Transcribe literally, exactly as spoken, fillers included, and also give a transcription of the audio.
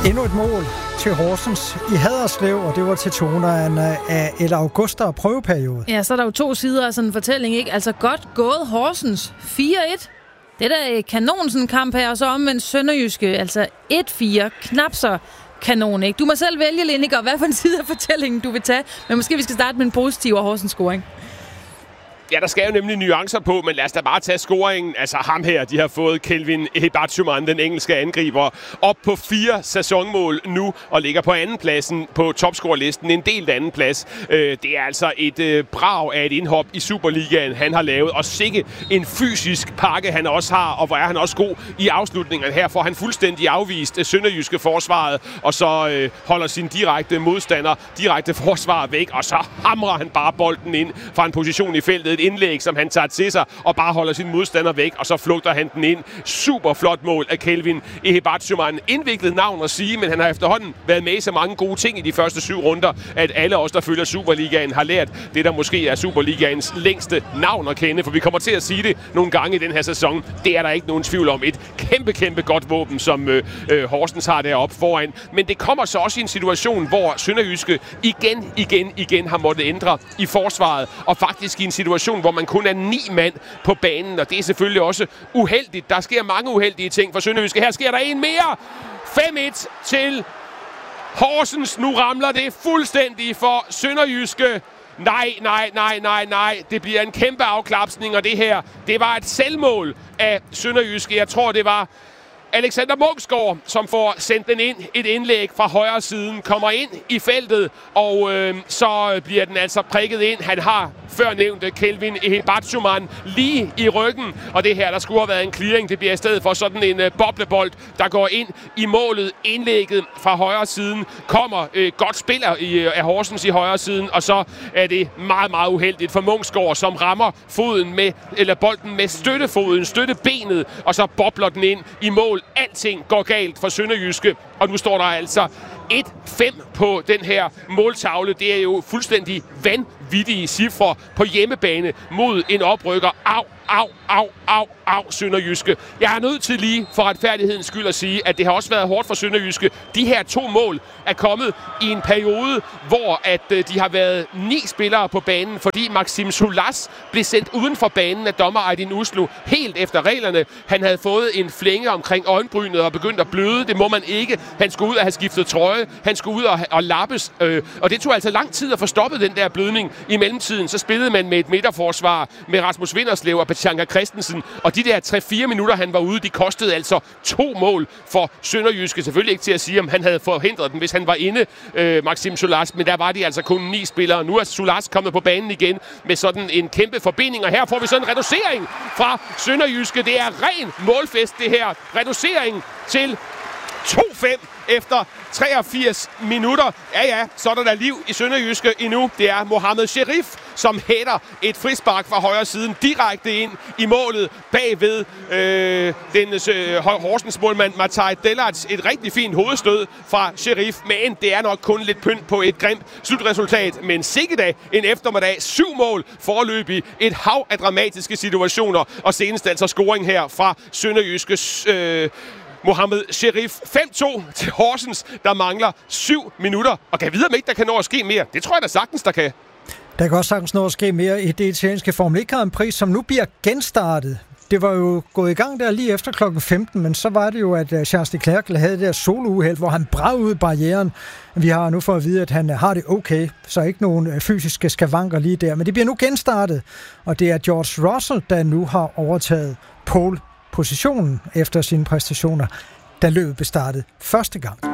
Endnu et mål til Horsens i Haderslev, og det var til toneren af El Augusta og prøveperiode. Ja, så er der jo to sider af sådan en fortælling, ikke? Altså godt gået Horsens fire et. Det der kanon sådan en kamp her, og så omvendt Sønderjyske, altså et fire, knap så kanon, ikke? Du må selv vælge, Lineker, hvad for en side af fortællingen du vil tage, men måske vi skal starte med en positiv og Horsens scoring. Ja, der skal jo nemlig nuancer på, men lad os da bare tage scoringen. Altså ham her, de har fået Kelvin Ehibatshuman, den engelske angriber, op på fire sæsonmål nu, og ligger på andenpladsen på topscorerlisten. En delt anden plads. Det er altså et brag af et indhop i Superligaen, han har lavet, og sikke en fysisk pakke, han også har, og hvor er han også god i afslutningen. Her får han fuldstændig afvist Sønderjyske forsvaret, og så holder sin direkte modstander, direkte forsvar væk, og så hamrer han bare bolden ind fra en position i feltet. Et indlæg, som han tager til sig og bare holder sin modstander væk, og så flugter han den ind. Super flot mål af Kelvin Ehibatshuman. Indviklet navn at sige, men han har efterhånden været med i så mange gode ting i de første syv runder, at alle os, der følger Superligaen, har lært det, der måske er Superligaens længste navn at kende, for vi kommer til at sige det nogle gange i den her sæson. Det er der ikke nogen tvivl om. Et kæmpe, kæmpe godt våben, som øh, øh, Horsens har deroppe foran. Men det kommer så også i en situation, hvor Sønderjyske igen, igen, igen har måttet ændre i forsvaret, og faktisk i en situation, hvor man kun er ni mand på banen, og det er selvfølgelig også uheldigt. Der sker mange uheldige ting for Sønderjyske. Her sker der en mere. fem et til Horsens. Nu ramler det fuldstændig for Sønderjyske. Nej, nej, nej, nej, nej. Det bliver en kæmpe afklapsning, og det her, det var et selvmål af Sønderjyske. Jeg tror, det var Alexander Munksgaard, som får sendt den ind. Et indlæg fra højre siden, kommer ind i feltet, og øh, så bliver den altså prikket ind. Han har før nævnte Kelvin Ehibatshuman lige i ryggen, og det her, der skulle have været en clearing. Det bliver i stedet for sådan en øh, boblebold, der går ind i målet. Indlægget fra højre siden kommer øh, godt spiller i, øh, af Horsens i højre siden, og så er det meget, meget uheldigt for Munksgaard, som rammer foden med, eller bolden med støttefoden, støttebenet, og så bobler den ind i mål. Alting går galt for Sønderjyske, og nu står der altså et fem på den her måltavle. Det er jo fuldstændig vanvittige cifre på hjemmebane mod en oprykker. Au, au, au, au, au, Sønderjyske. Jeg er nødt til lige for retfærdighedens skyld at sige, at det har også været hårdt for Sønderjyske. De her to mål er kommet i en periode, hvor at de har været ni spillere på banen, fordi Maxim Sulas blev sendt uden for banen af dommer Aydin Uslu helt efter reglerne. Han havde fået en flænge omkring øjenbrynet og begyndt at bløde. Det må man ikke. Han skulle ud og have skiftet trøje. Han skulle ud og, og lappes. Øh, og det tog altså lang tid at få stoppet den der blødning. I mellemtiden så spillede man med et midterforsvar med Rasmus Vinderslev og Petjanka Christensen. Og de der tre fire minutter, han var ude, de kostede altså to mål for Sønderjyske. Selvfølgelig ikke til at sige, om han havde forhindret den, hvis han var inde, øh, Maxim Sulas. Men der var de altså kun ni spillere. Nu er Sulas kommet på banen igen med sådan en kæmpe forbinding. Og her får vi sådan en reducering fra Sønderjyske. Det er ren målfest, det her. Reducering til to fem efter treogfirs minutter. Ja, ja, så er der der liv i Sønderjyske endnu. Det er Mohamed Sherif, som hætter et frispark fra højre siden direkte ind i målet bagved øh, den øh, Horsens målmand Mataj Delats. Et rigtig fint hovedstød fra Sherif, men det er nok kun lidt pynt på et grimt slutresultat. Men sikke da en eftermiddag. Syv mål foreløbig. Et hav af dramatiske situationer, og senest altså scoring her fra Sønderjyskes Øh, Mohamed Sherif. fem to til Horsens, der mangler syv minutter. Og kan vide, om ikke der kan nå at ske mere. Det tror jeg da sagtens, der kan. Der kan også sagtens nå at ske mere i det italienske Formel et Grand Prix, som nu bliver genstartet. Det var jo gået i gang der lige efter klokken femten, men så var det jo, at Charles Leclerc havde det der solouheld, hvor han bragte ud barrieren. Vi har nu fået at vide, at han har det okay, så ikke nogen fysiske skavanker lige der. Men det bliver nu genstartet, og det er George Russell, der nu har overtaget pole positionen efter sine præstationer, da løbet blev startet første gang.